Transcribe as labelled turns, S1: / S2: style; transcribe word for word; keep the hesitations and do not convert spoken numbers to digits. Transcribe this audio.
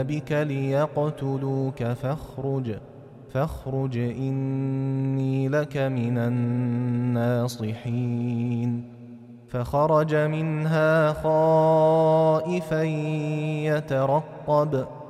S1: بك ليقتلوك فاخرج فاخرج إني لك من الناصحين. فخرج منها خائفا يترقب